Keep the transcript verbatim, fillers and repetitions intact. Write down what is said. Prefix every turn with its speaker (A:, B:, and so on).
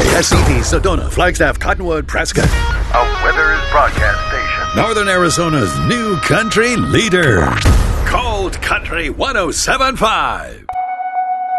A: Essex, Sedona, Flagstaff, Cottonwood, Prescott.
B: A Withers broadcast station.
A: Northern Arizona's new country leader. Cold Country one oh seven point five.